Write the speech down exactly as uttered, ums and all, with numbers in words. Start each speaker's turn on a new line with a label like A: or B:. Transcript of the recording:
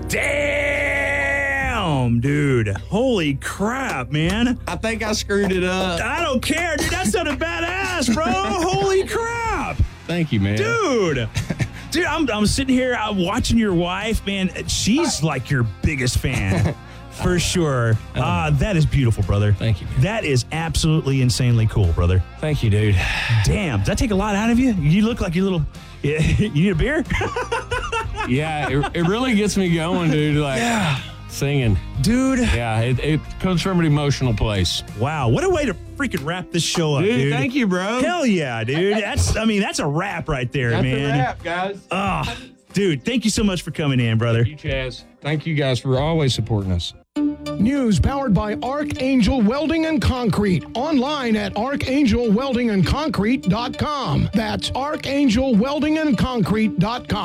A: Damn, dude. Holy crap, man.
B: I think I screwed it up.
A: I don't care, dude. That sounded badass, bro. Holy crap.
B: Thank you, man.
A: Dude. Dude, I'm, I'm sitting here I'm watching your wife, man. She's like your biggest fan. For sure. Uh, that is beautiful, brother.
B: Thank you, man.
A: That is absolutely insanely cool, brother.
B: Thank you, dude.
A: Damn. Does that take a lot out of you? You look like you little... You need a beer?
B: Yeah, it, it really gets me going, dude. Like,
A: Yeah.
B: singing.
A: Dude.
B: Yeah, it, it comes from an emotional place.
A: Wow. What a way to freaking wrap this show up,
B: Dude,
A: dude.
B: thank you, bro.
A: Hell yeah, dude. That's, I mean, that's a wrap right there,
B: That's
A: man.
B: a wrap, guys.
A: Oh, dude, thank you so much for coming in, brother.
B: Thank you, Chaz. Thank you guys for always supporting us.
C: News powered by Archangel Welding and Concrete. Online at archangel welding and concrete dot com. That's archangel welding and concrete dot com.